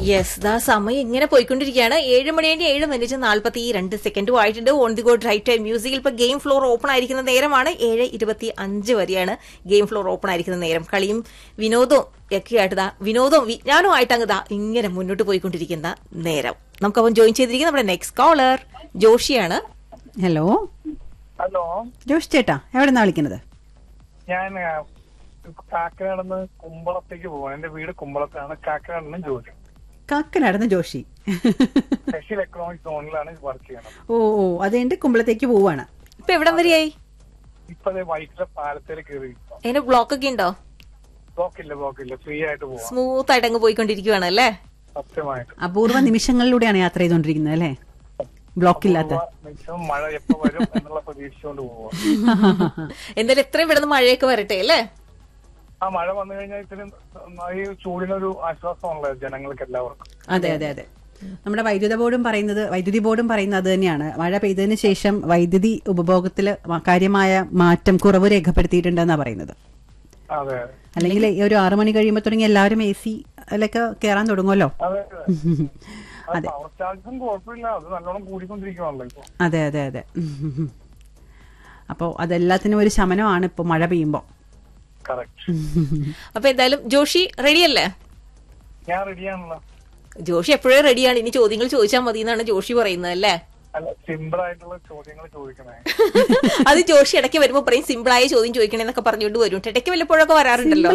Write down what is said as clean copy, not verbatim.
Yes, ദാ സമയം ഇങ്ങനെ പോയിക്കൊണ്ടിരിക്കുകയാണ്. 7:07:42 ആയിട്ടുണ്ട്. On the go drive time മ്യൂസിക്കിൽ ഇപ്പൊ ഗെയിം ഫ്ലോർ ഓപ്പൺ ആയിരിക്കുന്ന നേരമാണ്. 7:25 വരെയാണ് ഗെയിം ഫ്ലോർ ഓപ്പൺ ആയിരിക്കുന്ന നേരം. കളിയും വിനോദവും ഒക്കെയായിട്ട് വിനോദവും വിജ്ഞാനവും ആയിട്ട് അങ്ങ് ഇങ്ങനെ മുന്നോട്ട് പോയിക്കൊണ്ടിരിക്കുന്ന നേരം. നമുക്കപ്പം ജോയിൻ ചെയ്തിരിക്കുന്ന നമ്മുടെ next collar ജോഷിയാണ്. Hello hello, Joshi ചേട്ടാ, എവിടെ നിന്നാ വിളിക്കുന്നത്? ഞാൻ കാക്കനാടുന്ന് കുമ്പളത്തേക്ക് പോവാണ്. എന്റെ വീട് കുമ്പളത്താണ്. കാക്കനാടുന്ന് ജോലി. കാക്കനാടുന്ന് ജോഷി സ്പെഷ്യൽ എക്കണോമിക് സോണിലാണ് വർക്ക് ചെയ്യണത്. ഓ അതെന്റെ കുമ്പളത്തേക്ക് പോവാണ്. ഇപ്പൊ എവിടം വരെയായി? ഇപ്പൊ വൈറ്റിലെ പാലത്തേൽ കയറി. അതിന് ബ്ലോക്ക് ഒക്കെ ഉണ്ടോ? ബ്ലോക്ക് ഇല്ല, ഫ്രീ ആയിട്ട് പോവാം. സ്മൂത്ത് ആയിട്ട് അങ്ങ് പോയിക്കൊണ്ടിരിക്കുവാണ് അല്ലേ? സത്യമായിട്ട് അപൂർവ നിമിഷങ്ങളിലൂടെയാണ് യാത്ര ചെയ്തോണ്ടിരിക്കുന്നത് അല്ലേ? ബ്ലോക്ക് ഇല്ലാത്ത മഴ എപ്പോ വരും എന്നുള്ള പ്രതീക്ഷിച്ചുകൊണ്ട് പോവാ. എന്തായാലും എത്രയും പെട്ടെന്ന് മഴയൊക്കെ വരട്ടെ അല്ലേ? ആ മഴ വന്നു കഴിഞ്ഞാൽ ഇത്തിരി ഈ ചൂടിനൊരു ആശ്വാസമുള്ള ജനങ്ങൾക്ക് എല്ലാവർക്കും. അതെ അതെ അതെ. നമ്മുടെ വൈദ്യുതി ബോർഡും പറയുന്നത് അത് തന്നെയാണ്. മഴ പെയ്തതിന് ശേഷം വൈദ്യുതി ഉപഭോഗത്തിൽ കാര്യമായ മാറ്റം, കുറവ് രേഖപ്പെടുത്തിയിട്ടുണ്ടെന്നാ പറയുന്നത്. അതെ, അല്ലെങ്കിൽ ഒരു 6 മണി കഴിയുമ്പോൾ തുടങ്ങി എല്ലാവരും AC അതിലൊക്കെ കയറാൻ തുടങ്ങുമല്ലോ. അതെ അതെ. പവർ ചാർജും കുഴപ്പമില്ല, അത് നല്ലോണം കൂടിക്കൊണ്ടിരിക്കുവാണല്ലോ ഇപ്പൊ. അതെ അതെ അതെ. അപ്പോ അതെല്ലാത്തിനും ഒരു ശമനമാണ് ഇപ്പൊ മഴ പെയ്യുമ്പോ. അപ്പൊ എന്തായാലും ജോഷി റെഡിയല്ലേ? ഞാൻ റെഡിയാണല്ലോ. ജോഷി എപ്പോഴേ റെഡിയാണ്. ഇനി ചോദ്യങ്ങൾ ചോദിച്ചാൽ മതി എന്നാണ് ജോഷി പറയുന്നത് അല്ലേ? അല്ല, സിമ്പിൾ ആയിട്ടുള്ള ചോദ്യങ്ങൾ ചോദിക്കണേ. അത് ജോഷി ഇടയ്ക്ക് വരുമ്പോ പറയും സിമ്പിൾ ആയ ചോദ്യം ചോദിക്കണേന്നൊക്കെ പറഞ്ഞുകൊണ്ട് വരും. ഇടയ്ക്ക് വല്ലപ്പോഴൊക്കെ വരാറുണ്ടല്ലോ.